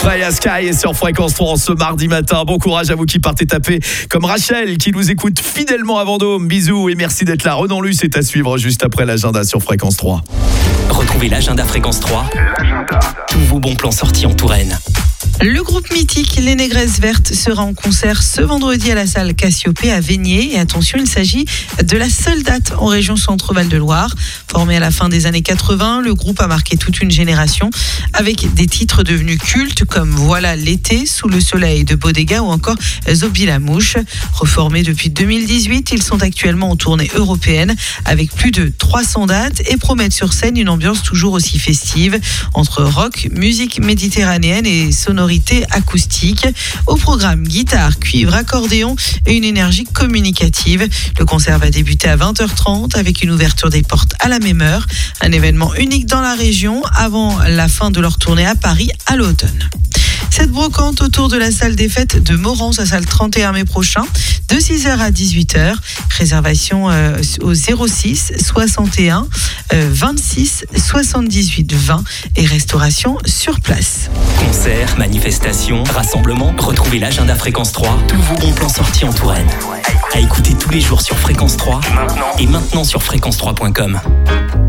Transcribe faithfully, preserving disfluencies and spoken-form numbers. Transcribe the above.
Maya Sky est sur Fréquence trois en ce mardi matin. Bon courage à vous qui partez taper comme Rachel qui nous écoute fidèlement à Vendôme. Bisous et merci d'être là. Renan Luce est à suivre juste après l'agenda sur Fréquence trois. Retrouvez l'agenda Fréquence trois. L'agenda. Tous vos bons plans sortis en Touraine. Le groupe mythique Les Négresses Vertes sera en concert ce vendredi à la salle Cassiopée à Vénier. Et attention, il s'agit de la seule date en région Centre-Val de Loire. Formé à la fin des années quatre-vingts, le groupe a marqué toute une génération avec des titres devenus cultes comme Voilà l'été, Sous le soleil de Bodega ou encore Zobi la mouche. Reformés depuis deux mille dix-huit, ils sont actuellement en tournée européenne avec plus de trois cents dates et promettent sur scène une ambiance toujours aussi festive entre rock, musique méditerranéenne et sonorité acoustique. Au programme, guitare, cuivre, accordéon et une énergie communicative. Le concert va débuter à vingt heures trente avec une ouverture des portes à la même heure. Un événement unique dans la région avant la fin de leur tournée à Paris à l'automne. Cette brocante autour de la salle des fêtes de Morans, à salle trente et un mai prochain, de six heures à dix-huit heures. Réservation euh, au zéro six soixante et un vingt-six soixante-dix-huit vingt et restauration sur place. Concerts, manifestations, rassemblements, retrouvez l'agenda Fréquence trois. Tous vos bons plans sortis en Touraine. À écouter tous les jours sur Fréquence trois maintenant. Et maintenant sur fréquence trois point com.